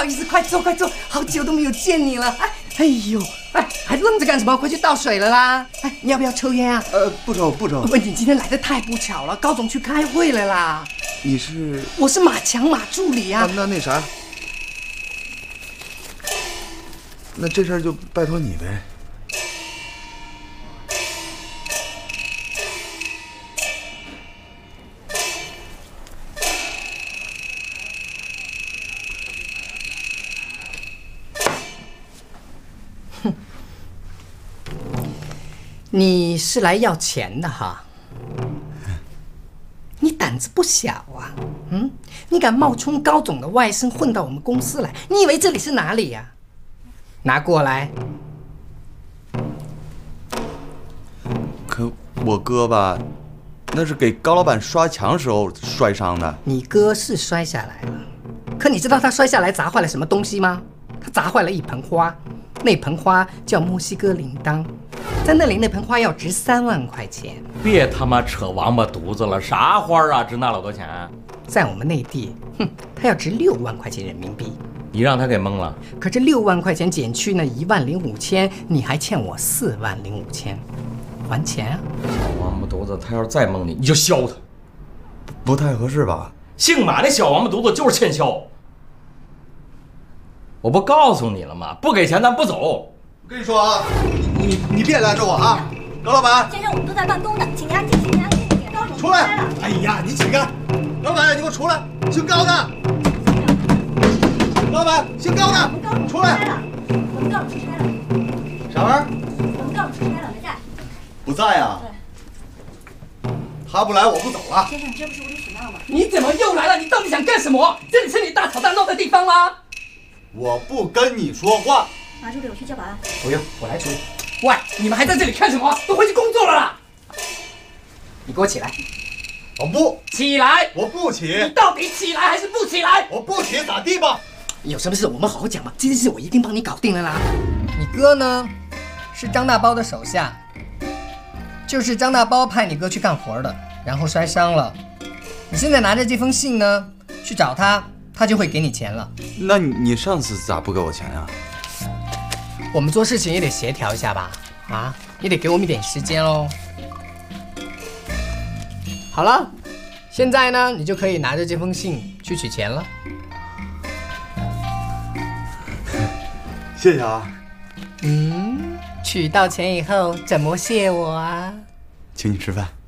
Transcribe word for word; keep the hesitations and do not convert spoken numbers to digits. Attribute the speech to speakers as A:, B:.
A: 好意思，快坐快坐，好久都没有见你了。哎，哎呦，哎，还愣着干什么？回去倒水了啦。哎，你要不要抽烟啊？
B: 呃，不抽不抽。
A: 问你今天来的太不巧了，高总去开会了啦。
B: 你是？
A: 我是马强马助理啊。
B: 啊那那啥，那这事儿就拜托你呗。
A: 你是来要钱的哈？你胆子不小啊！嗯，你敢冒充高总的外甥混到我们公司来？你以为这里是哪里呀？拿过来。
B: 可我哥吧，那是给高老板刷墙时候摔伤的。
A: 你哥是摔下来了，可你知道他摔下来砸坏了什么东西吗？他砸坏了一盆花，那盆花叫墨西哥铃铛。在那里，那盆花要值三万块钱。
C: 别他妈扯王八犊子了，啥花啊，值那老多钱？
A: 在我们内地，哼，它要值六万块钱人民币。
C: 你让他给蒙了。
A: 可这六万块钱减去那一万零五千，你还欠我四万零五千，还钱啊！
C: 小王八犊子，他要是再蒙你，你就削他。
B: 不太合适吧？
C: 姓马那小王八犊子就是欠削。我不告诉你了吗？不给钱咱不走。
D: 我跟你说啊，你你你别拦着我啊，高老板。
E: 先生，我们都在办公呢，请您安静，请您安静一点。高总
D: 出来！哎呀，你起开！老板，你给我出来！姓高的。老板，姓高的，出来！
E: 我们高总出差了。
D: 啥玩意儿？
E: 我们高总出差了，没在。
D: 不在啊？
E: 对。
D: 他不来，我不走了。
E: 先生，这不是无理取闹吗？
A: 你怎么又来了？你到底想干什么？这里是你大吵大闹的地方吗？
D: 我不跟你说话。
E: 马助理，我去叫保安。
A: 不用，我来处理。喂，你们还在这里看什么？都回去工作了啦！你给我起来！
D: 我不
A: 起来！
D: 我不起。
A: 你到底起来还是不起来？
D: 我不起，咋地吧？
A: 有什么事我们好好讲嘛，这件事我一定帮你搞定了啦。你哥呢，是张大包的手下，就是张大包派你哥去干活的，然后摔伤了。你现在拿着这封信呢，去找他，他就会给你钱了。
B: 那你你上次咋不给我钱呀？
A: 我们做事情也得协调一下吧，啊，也得给我们一点时间哦。好了，现在呢，你就可以拿着这封信去取钱了。
D: 谢谢啊。
A: 嗯，取到钱以后怎么谢我啊？
B: 请你吃饭。